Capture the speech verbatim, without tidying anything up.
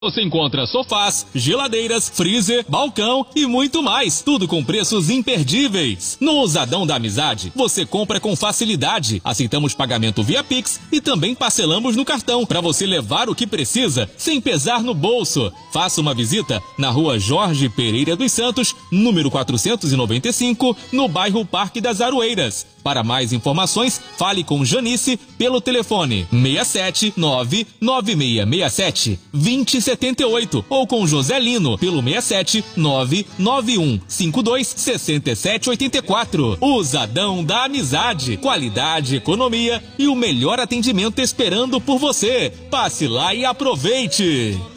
Você encontra sofás, geladeiras, freezer, balcão e muito mais. Tudo com preços imperdíveis. No Ousadão da Amizade, você compra com facilidade. Aceitamos pagamento via Pix e também parcelamos no cartão para você levar o que precisa sem pesar no bolso. Faça uma visita na rua Jorge Pereira dos Santos, número quatrocentos e noventa e cinco, no bairro Parque das Aroeiras. Para mais informações, fale com Janice pelo telefone seis sete nove nove seis seis sete dois zero sete oito ou com José Lino pelo seis sete nove nove um cinco dois seis sete oito quatro. Ousadão da Amizade. Qualidade, economia e o melhor atendimento esperando por você. Passe lá e aproveite!